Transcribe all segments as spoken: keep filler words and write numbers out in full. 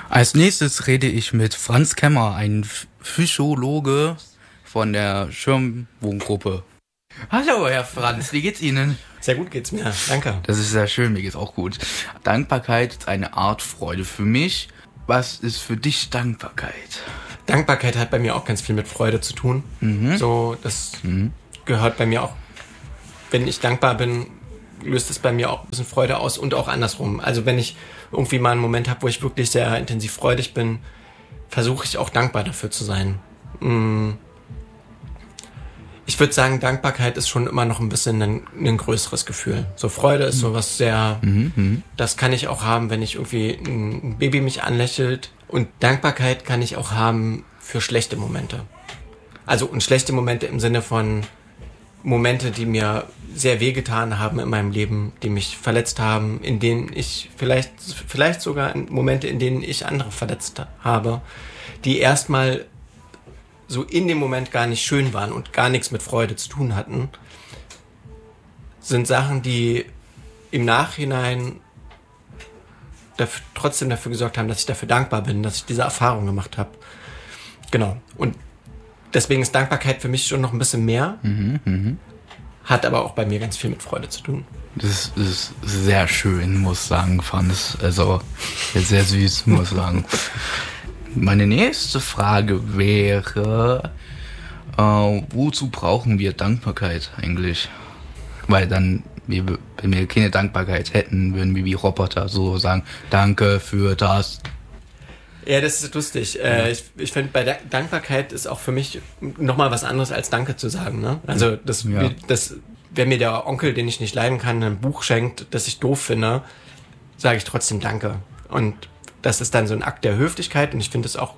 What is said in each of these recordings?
Als nächstes rede ich mit Franz Kemmer, ein Psychologe von der Schirmwohngruppe. Hallo, Herr Franz, wie geht's Ihnen? Sehr gut geht's mir, danke. Das ist sehr schön, mir geht's auch gut. Dankbarkeit ist eine Art Freude für mich. Was ist für dich Dankbarkeit? Dankbarkeit hat bei mir auch ganz viel mit Freude zu tun. Mhm. So, das mhm. gehört bei mir auch. Wenn ich dankbar bin, löst es bei mir auch ein bisschen Freude aus und auch andersrum. Also wenn ich irgendwie mal einen Moment habe, wo ich wirklich sehr intensiv freudig bin, versuche ich auch dankbar dafür zu sein. Ich würde sagen, Dankbarkeit ist schon immer noch ein bisschen ein, ein größeres Gefühl. So Freude ist sowas sehr, mhm. das kann ich auch haben, wenn ich irgendwie ein Baby mich anlächelt. Und Dankbarkeit kann ich auch haben für schlechte Momente. Also und schlechte Momente im Sinne von Momente, die mir sehr wehgetan haben in meinem Leben, die mich verletzt haben, in denen ich vielleicht, vielleicht sogar Momente, in denen ich andere verletzt habe, die erstmal so in dem Moment gar nicht schön waren und gar nichts mit Freude zu tun hatten, sind Sachen, die im Nachhinein dafür, trotzdem dafür gesorgt haben, dass ich dafür dankbar bin, dass ich diese Erfahrung gemacht habe. Genau. Und deswegen ist Dankbarkeit für mich schon noch ein bisschen mehr, mhm, mh. hat aber auch bei mir ganz viel mit Freude zu tun. Das ist sehr schön, muss ich sagen, fand es, also sehr süß, muss ich sagen. Meine nächste Frage wäre, äh, wozu brauchen wir Dankbarkeit eigentlich? Weil dann, wenn wir keine Dankbarkeit hätten, würden wir wie Roboter so sagen, danke für das. Ja, das ist lustig. Äh, ich ich finde, bei Dankbarkeit ist auch für mich nochmal was anderes als Danke zu sagen. Ne? Also das, ja. das, wenn mir der Onkel, den ich nicht leiden kann, ein Buch schenkt, das ich doof finde, sage ich trotzdem Danke. Und das ist dann so ein Akt der Höflichkeit und ich finde es auch,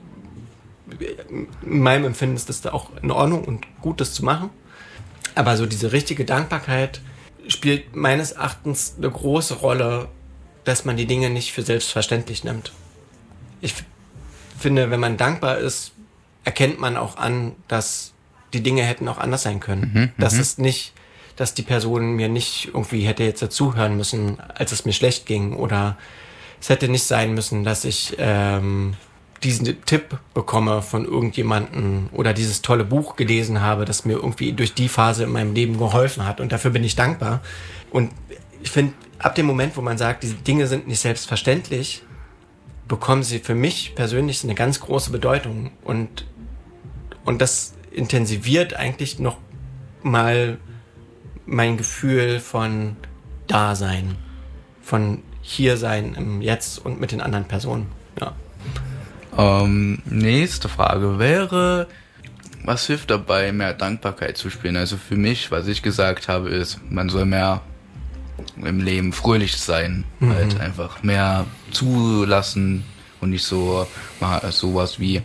in meinem Empfinden ist das auch in Ordnung und gut, das zu machen. Aber so diese richtige Dankbarkeit spielt meines Erachtens eine große Rolle, dass man die Dinge nicht für selbstverständlich nimmt. Ich finde, wenn man dankbar ist, erkennt man auch an, dass die Dinge hätten auch anders sein können. Mhm, dass es nicht, dass die Person mir nicht irgendwie hätte jetzt dazuhören müssen, als es mir schlecht ging, oder es hätte nicht sein müssen, dass ich ähm, diesen Tipp bekomme von irgendjemandem oder dieses tolle Buch gelesen habe, das mir irgendwie durch die Phase in meinem Leben geholfen hat. Und dafür bin ich dankbar. Und ich finde, ab dem Moment, wo man sagt, diese Dinge sind nicht selbstverständlich, bekommen sie für mich persönlich eine ganz große Bedeutung. Und, und das intensiviert eigentlich noch mal mein Gefühl von Dasein, von hier sein im Jetzt und mit den anderen Personen. Ja. Ähm, nächste Frage wäre, was hilft dabei, mehr Dankbarkeit zu spüren? Also für mich, was ich gesagt habe, ist, man soll mehr im Leben fröhlich sein, mhm. halt einfach mehr zulassen und nicht so mal sowas wie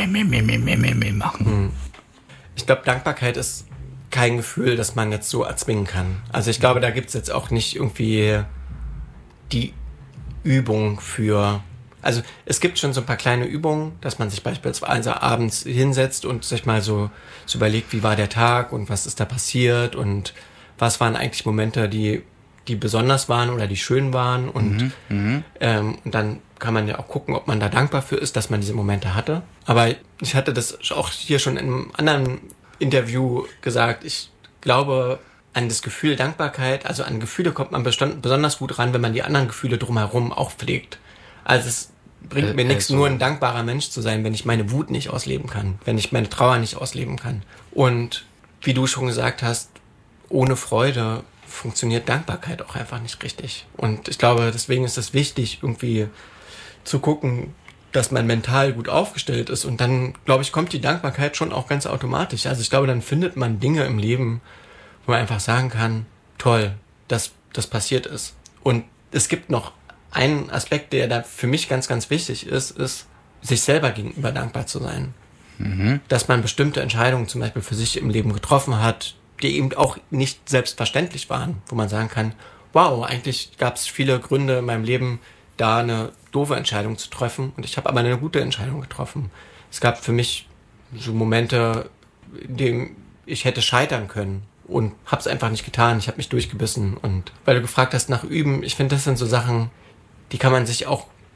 machen. Ich glaube, Dankbarkeit ist kein Gefühl, das man jetzt so erzwingen kann. Also ich glaube, da gibt es jetzt auch nicht irgendwie die Übung für, also es gibt schon so ein paar kleine Übungen, dass man sich beispielsweise abends hinsetzt und sich mal so, so überlegt, wie war der Tag und was ist da passiert und was waren eigentlich Momente, die, die besonders waren oder die schön waren und, mhm, ähm, und dann kann man ja auch gucken, ob man da dankbar für ist, dass man diese Momente hatte. Aber ich hatte das auch hier schon in einem anderen Interview gesagt, ich glaube, an das Gefühl Dankbarkeit, also an Gefühle kommt man bestand, besonders gut ran, wenn man die anderen Gefühle drumherum auch pflegt. Also es bringt mir äh, nichts, also nur ein dankbarer Mensch zu sein, wenn ich meine Wut nicht ausleben kann, wenn ich meine Trauer nicht ausleben kann. Und wie du schon gesagt hast, ohne Freude funktioniert Dankbarkeit auch einfach nicht richtig. Und ich glaube, deswegen ist es wichtig, irgendwie zu gucken, dass man mental gut aufgestellt ist. Und dann, glaube ich, kommt die Dankbarkeit schon auch ganz automatisch. Also ich glaube, dann findet man Dinge im Leben, wo man einfach sagen kann, toll, dass das passiert ist. Und es gibt noch einen Aspekt, der da für mich ganz, ganz wichtig ist, ist, sich selber gegenüber dankbar zu sein. Mhm. Dass man bestimmte Entscheidungen zum Beispiel für sich im Leben getroffen hat, die eben auch nicht selbstverständlich waren, wo man sagen kann, wow, eigentlich gab es viele Gründe in meinem Leben, da eine doofe Entscheidung zu treffen und ich habe aber eine gute Entscheidung getroffen. Es gab für mich so Momente, in denen ich hätte scheitern können und habe es einfach nicht getan. Ich habe mich durchgebissen. Und weil du gefragt hast nach Üben, ich finde, das sind so Sachen, die kann man sich auch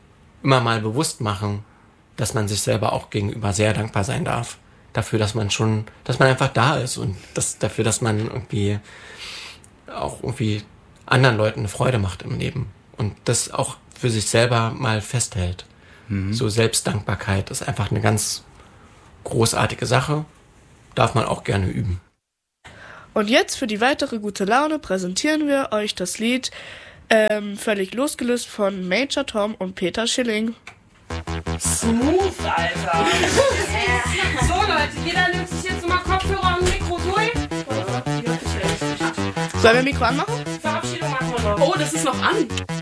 immer mal bewusst machen, dass man sich selber auch gegenüber sehr dankbar sein darf. Dafür, dass man schon, dass man einfach da ist und das, dafür, dass man irgendwie auch irgendwie anderen Leuten eine Freude macht im Leben. Und das auch für sich selber mal festhält. Mhm. So Selbstdankbarkeit ist einfach eine ganz großartige Sache. Darf man auch gerne üben. Und jetzt für die weitere gute Laune präsentieren wir euch das Lied ähm, Völlig losgelöst von Major Tom und Peter Schilling. Smooth, Alter! So Leute, jeder nimmt sich jetzt mal Kopfhörer und Mikro durch. Sollen wir Mikro anmachen? Verabschiedung machen wir noch. Oh, das ist noch an.